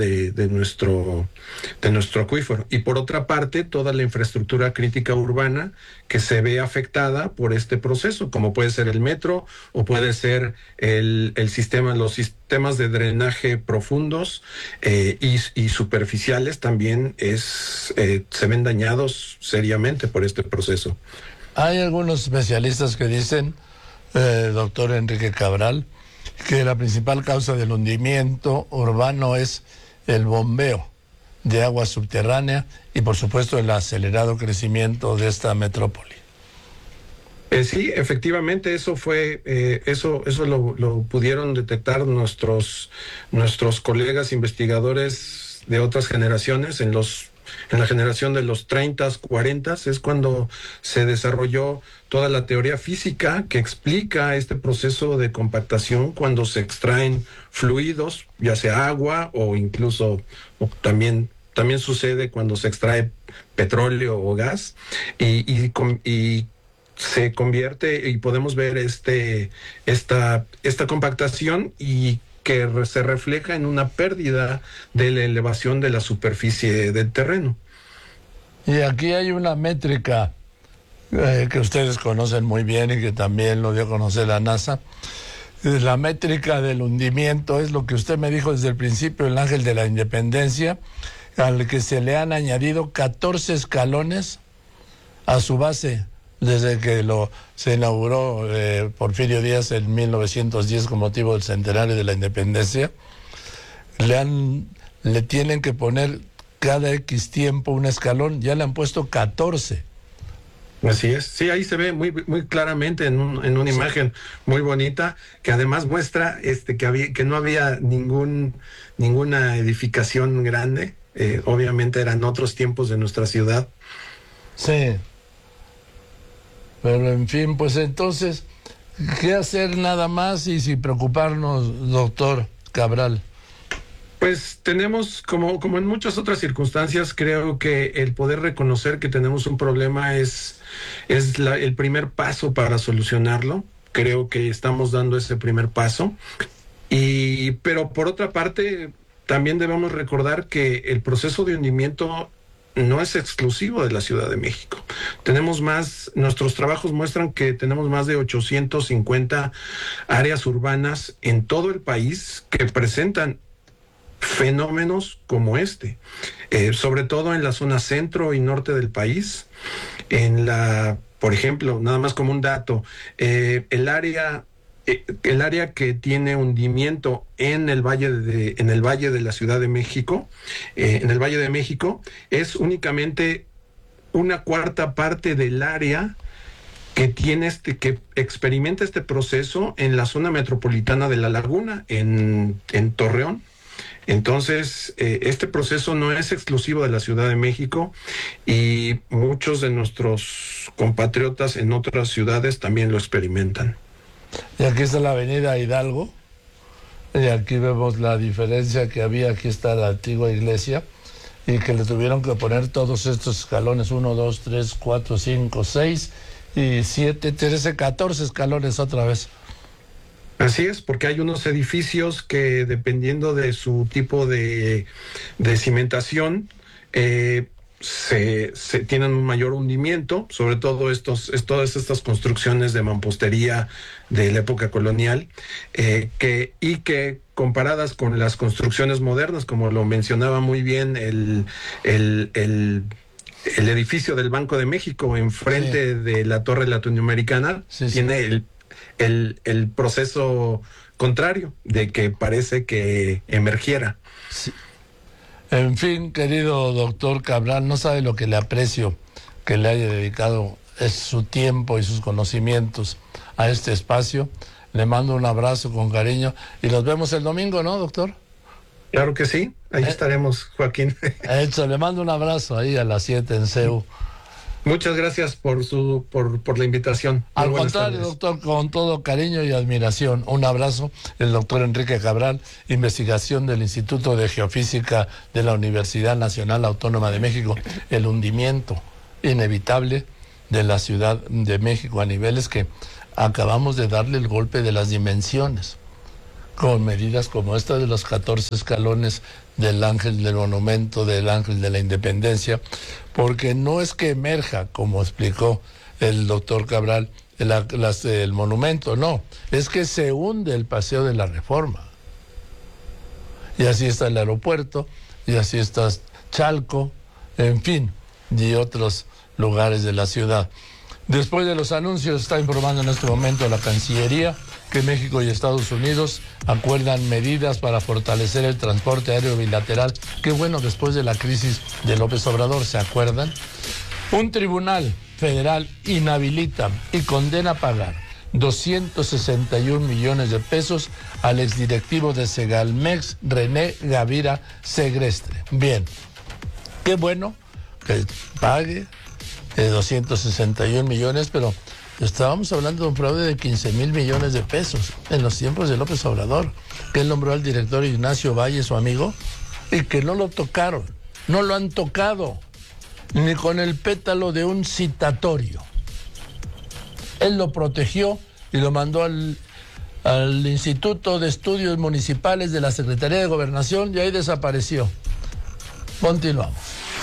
de nuestro acuífero. Y por otra parte, toda la infraestructura crítica urbana que se ve afectada por este proceso, como puede ser el metro o puede ser los sistemas de drenaje profundos y superficiales también se ven dañados seriamente por este proceso. Hay algunos especialistas que dicen, doctor Enrique Cabral, que la principal causa del hundimiento urbano es el bombeo de agua subterránea y, por supuesto, el acelerado crecimiento de esta metrópoli. Sí, efectivamente, eso fue, eso lo pudieron detectar nuestros colegas investigadores de otras generaciones en la generación de los 30s, 40s, es cuando se desarrolló toda la teoría física que explica este proceso de compactación cuando se extraen fluidos, ya sea agua o incluso también sucede cuando se extrae petróleo o gas y se convierte y podemos ver esta compactación y que se refleja en una pérdida de la elevación de la superficie del terreno. Y aquí hay una métrica que ustedes conocen muy bien y que también lo dio a conocer la NASA. La métrica del hundimiento es lo que usted me dijo desde el principio, el Ángel de la Independencia, al que se le han añadido 14 escalones a su base desde que se inauguró Porfirio Díaz en 1910 con motivo del centenario de la Independencia. Le tienen que poner cada X tiempo un escalón, ya le han puesto 14. Así es, sí, ahí se ve muy claramente en una imagen muy bonita, que además muestra que no había ninguna edificación grande, obviamente eran otros tiempos de nuestra ciudad. Sí. Pero en fin, pues entonces, ¿qué hacer nada más y sin preocuparnos, doctor Cabral? Pues tenemos, como en muchas otras circunstancias, creo que el poder reconocer que tenemos un problema es el primer paso para solucionarlo. Creo que estamos dando ese primer paso. Pero por otra parte, también debemos recordar que el proceso de hundimiento no es exclusivo de la Ciudad de México. Nuestros trabajos muestran que tenemos más de 850 áreas urbanas en todo el país que presentan fenómenos como sobre todo en la zona centro y norte del país. Por ejemplo, nada más como un dato, el área que tiene hundimiento en el valle de la Ciudad de México, en el Valle de México, es únicamente una cuarta parte del área que que experimenta este proceso en la zona metropolitana de La Laguna, en Torreón. Entonces, este proceso no es exclusivo de la Ciudad de México y muchos de nuestros compatriotas en otras ciudades también lo experimentan. Y aquí está la avenida Hidalgo, y aquí vemos la diferencia que había. Aquí está la antigua iglesia, y que le tuvieron que poner todos estos escalones, 1, 2, 3, 4, 5, 6 y 7, 13, 14 escalones otra vez. Así es, porque hay unos edificios que, dependiendo de su tipo de cimentación, se tienen un mayor hundimiento, sobre todo todas estas construcciones de mampostería de la época colonial, que comparadas con las construcciones modernas, como lo mencionaba muy bien el edificio del Banco de México enfrente de la Torre Latinoamericana, tiene el proceso contrario, de que parece que emergiera. Sí. En fin, querido doctor Cabral, no sabe lo que le aprecio que le haya dedicado su tiempo y sus conocimientos a este espacio. Le mando un abrazo con cariño y nos vemos el domingo, ¿no, doctor? Claro que sí, ahí estaremos, Joaquín. Hecho, le mando un abrazo ahí a las 7 en CEU. Muchas gracias por la invitación. Al contrario, doctor, con todo cariño y admiración. Un abrazo. El doctor Enrique Cabral, investigación del Instituto de Geofísica de la Universidad Nacional Autónoma de México. El hundimiento inevitable de la Ciudad de México a niveles que acabamos de darle el golpe de las dimensiones, con medidas como esta de los 14 escalones del Ángel del Monumento, del Ángel de la Independencia, porque no es que emerja, como explicó el doctor Cabral, el monumento, no, es que se hunde el Paseo de la Reforma. Y así está el aeropuerto, y así está Chalco, en fin, y otros lugares de la ciudad. Después de los anuncios, está informando en este momento la Cancillería que México y Estados Unidos acuerdan medidas para fortalecer el transporte aéreo bilateral. Qué bueno, después de la crisis de López Obrador, ¿se acuerdan? Un tribunal federal inhabilita y condena a pagar 261 millones de pesos al exdirectivo de Segalmex, René Gavira Segrestre. Bien, qué bueno que pague 261 millones, pero estábamos hablando de un fraude de 15,000 millones de pesos en los tiempos de López Obrador, que él nombró al director Ignacio Valle, su amigo, y que no lo tocaron, no lo han tocado, ni con el pétalo de un citatorio. Él lo protegió y lo mandó al Instituto de Estudios Municipales de la Secretaría de Gobernación y ahí desapareció. Continuamos.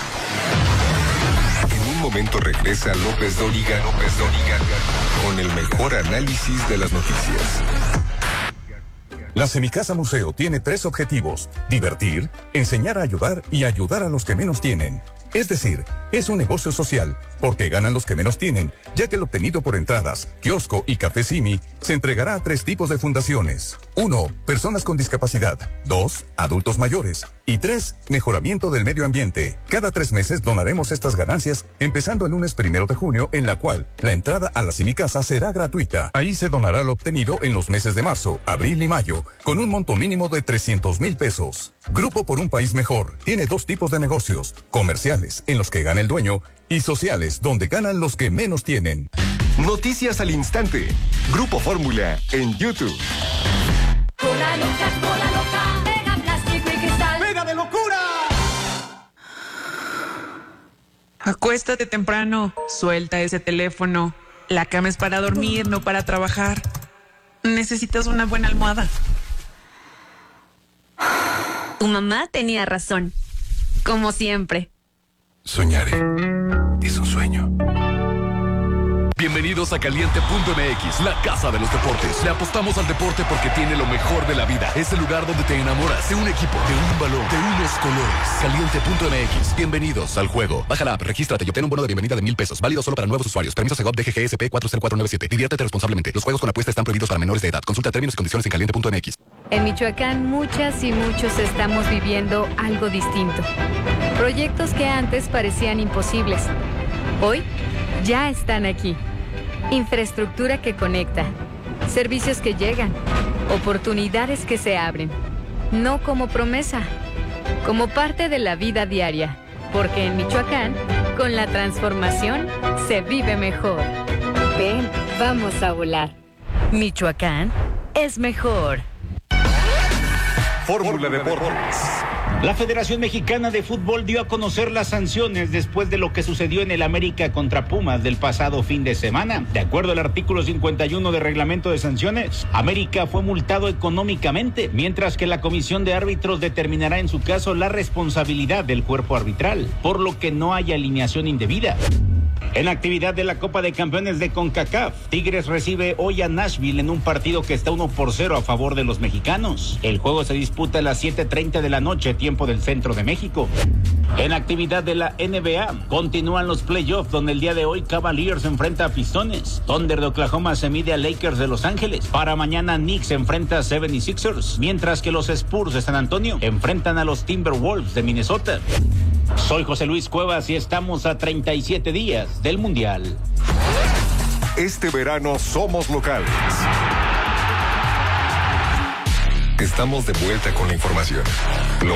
En un momento regresa López Dóriga con el mejor análisis de las noticias. La Semicasa Museo tiene 3 objetivos: divertir, enseñar a ayudar y ayudar a los que menos tienen. Es decir, es un negocio social, porque ganan los que menos tienen, ya que el obtenido por entradas, kiosco y café Simi se entregará a 3 tipos de fundaciones. 1. Personas con discapacidad. 2. Adultos mayores. Y 3. Mejoramiento del medio ambiente. Cada 3 meses donaremos estas ganancias, empezando el lunes 1 de junio, en la cual la entrada a la Semicasa será gratuita. Ahí se donará lo obtenido en los meses de marzo, abril y mayo, con un monto mínimo de 300,000 pesos. Grupo por un País Mejor tiene 2 tipos de negocios: comerciales, en los que gana el dueño, y sociales, donde ganan los que menos tienen. Noticias al instante. Grupo Fórmula en YouTube. Cola loca, pega plástico y cristal. ¡Pega de locura! Acuéstate temprano, suelta ese teléfono. La cama es para dormir, no para trabajar. Necesitas una buena almohada. Tu mamá tenía razón. Como siempre. Soñaré. Es un sueño. Bienvenidos a Caliente.mx, la casa de los deportes. Le apostamos al deporte porque tiene lo mejor de la vida. Es el lugar donde te enamoras de un equipo, de un balón, de unos colores. Caliente.mx, bienvenidos al juego. Baja la app, regístrate y obtén un bono de bienvenida de 1,000 pesos. Válido solo para nuevos usuarios. Permiso Segov DGGSP 40497. Diviértete responsablemente. Los juegos con apuesta están prohibidos para menores de edad. Consulta términos y condiciones en Caliente.mx. En Michoacán, muchas y muchos estamos viviendo algo distinto. Proyectos que antes parecían imposibles, hoy ya están aquí. Infraestructura que conecta, servicios que llegan, oportunidades que se abren. No como promesa, como parte de la vida diaria. Porque en Michoacán, con la transformación, se vive mejor. Ven, vamos a volar. Michoacán es mejor. Fórmula Deportes. La Federación Mexicana de Fútbol dio a conocer las sanciones después de lo que sucedió en el América contra Pumas del pasado fin de semana. De acuerdo al artículo 51 del reglamento de sanciones, América fue multado económicamente, mientras que la comisión de árbitros determinará en su caso la responsabilidad del cuerpo arbitral, por lo que no hay alineación indebida. En actividad de la Copa de Campeones de CONCACAF, Tigres recibe hoy a Nashville en un partido que está 1-0 a favor de los mexicanos. El juego se disputa a las 7:30 de la noche, tiempo del centro de México. En actividad de la NBA, continúan los playoffs, donde el día de hoy Cavaliers se enfrenta a Pistones, Thunder de Oklahoma se mide a Lakers de Los Ángeles. Para mañana Knicks se enfrenta a 76ers, mientras que los Spurs de San Antonio enfrentan a los Timberwolves de Minnesota. Soy José Luis Cuevas y estamos a 37 días del Mundial. Este verano somos locales. Estamos de vuelta con la información. Lo